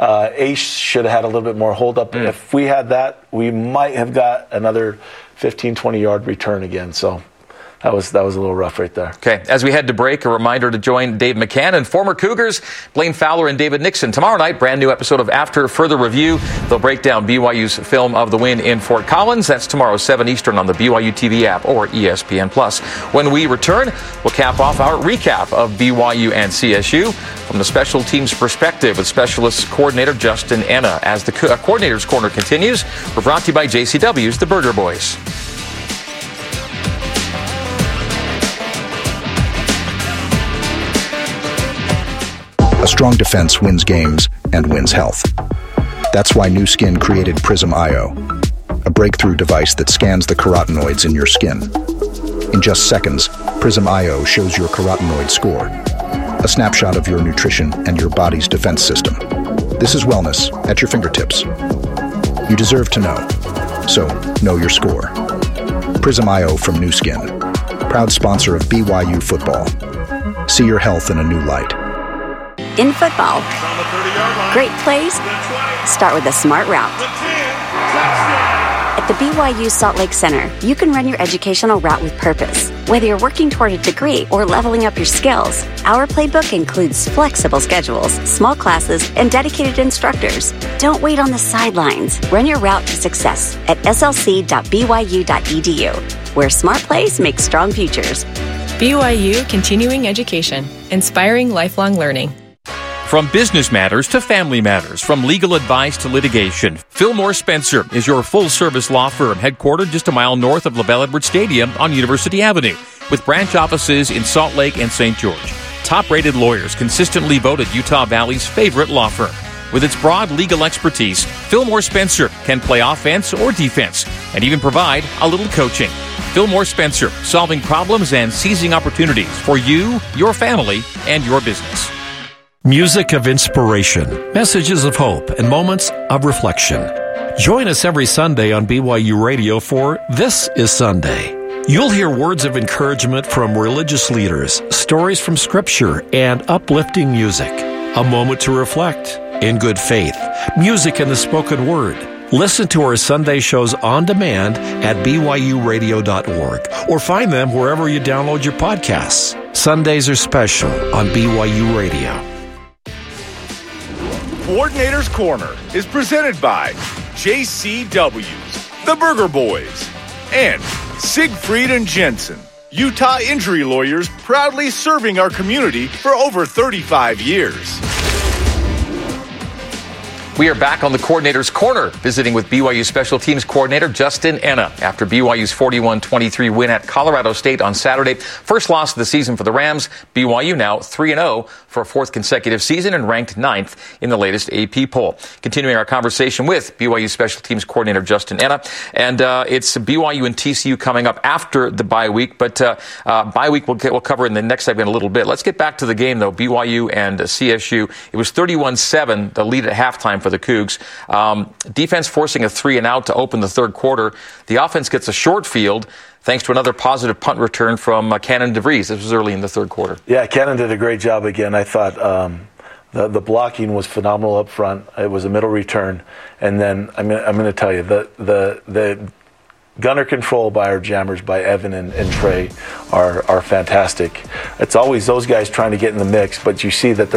Ace should have had a little bit more hold up. If we had that, we might have got another 15, 20-yard return again. So that was a little rough right there. Okay, as we head to break, a reminder to join Dave McCann and former Cougars, Blaine Fowler and David Nixon. Tomorrow night, brand new episode of After Further Review. They'll break down BYU's film of the win in Fort Collins. That's tomorrow, 7 Eastern on the BYU TV app or ESPN+. When we return, we'll cap off our recap of BYU and CSU from the special teams perspective with specialist coordinator Justin Enna. As the Coordinator's Corner continues, we're brought to you by JCW's The Burger Boys. A strong defense wins games and wins health. That's why Nu Skin created Prism IO, a breakthrough device that scans the carotenoids in your skin. In just seconds, Prism IO shows your carotenoid score, a snapshot of your nutrition and your body's defense system. This is wellness at your fingertips. You deserve to know, so know your score. Prism IO from Nu Skin, proud sponsor of BYU football. See your health in a new light. In football, great plays start with a smart route. At the BYU Salt Lake Center, you can run your educational route with purpose. Whether you're working toward a degree or leveling up your skills, our playbook includes flexible schedules, small classes, and dedicated instructors. Don't wait on the sidelines. Run your route to success at slc.byu.edu, where smart plays make strong futures. BYU Continuing Education, inspiring lifelong learning. From business matters to family matters, from legal advice to litigation, Fillmore Spencer is your full-service law firm headquartered just a mile north of LaBelle Edwards Stadium on University Avenue, with branch offices in Salt Lake and St. George. Top-rated lawyers consistently voted Utah Valley's favorite law firm. With its broad legal expertise, Fillmore Spencer can play offense or defense and even provide a little coaching. Fillmore Spencer, solving problems and seizing opportunities for you, your family, and your business. Music of inspiration, messages of hope, and moments of reflection. Join us every Sunday on BYU Radio for This is Sunday. You'll hear words of encouragement from religious leaders, stories from Scripture, and uplifting music. A moment to reflect in good faith, music and the spoken word. Listen to our Sunday shows on demand at byuradio.org or find them wherever you download your podcasts. Sundays are special on BYU Radio. Coordinator's Corner is presented by JCW's The Burger Boys and Siegfried and Jensen, Utah injury lawyers proudly serving our community for over 35 years. We are back on the Coordinator's Corner, visiting with BYU Special Teams Coordinator Justin Enna after BYU's 41-23 win at Colorado State on Saturday. First loss of the season for the Rams. BYU now 3-0 for a fourth consecutive season and ranked 9th in the latest AP poll. Continuing our conversation with BYU Special Teams Coordinator Justin Enna. And it's BYU and TCU coming up after the bye week, but bye week we'll cover in the next segment a little bit. Let's get back to the game, though. BYU and CSU. It was 31-7, the lead at halftime for the Cougs. Defense forcing a 3-and-out to open the third quarter. The offense gets a short field thanks to another positive punt return from Cannon DeVries. This was early in the third quarter. Yeah, Cannon did a great job again. I thought the blocking was phenomenal up front. It was a middle return. And then I'm going to tell you, the gunner control by our jammers, by Evan and Trey, are fantastic. It's always those guys trying to get in the mix, but you see that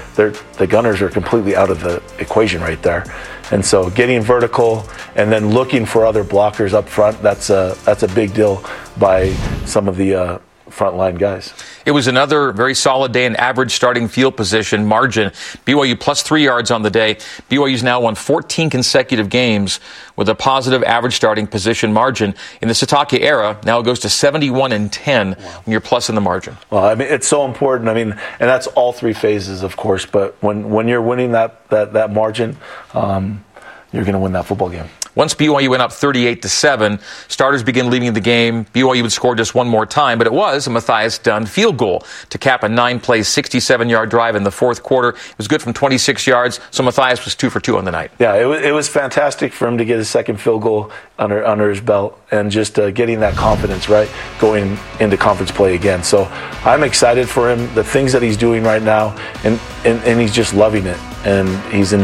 the gunners are completely out of the equation right there. And so getting vertical and then looking for other blockers up front, that's a big deal by some of the frontline guys. It was another very solid day in average starting field position margin. BYU plus 3 yards on the day. BYU's now won 14 consecutive games with a positive average starting position margin. In the Sitake era, now it goes to 71-10 when you're plus in the margin. Well, I mean, it's so important. I mean, and that's all three phases, of course. But when you're winning that margin, you're going to win that football game. Once BYU went up 38-7, starters began leaving the game. BYU would score just one more time, but it was a Matthias Dunn field goal to cap a 9-play, 67-yard drive in the fourth quarter. It was good from 26 yards, so Matthias was 2 for 2 on the night. Yeah, it was fantastic for him to get his second field goal under his belt and just getting that confidence, right, going into conference play again. So I'm excited for him, the things that he's doing right now, and he's just loving it, and he's enjoying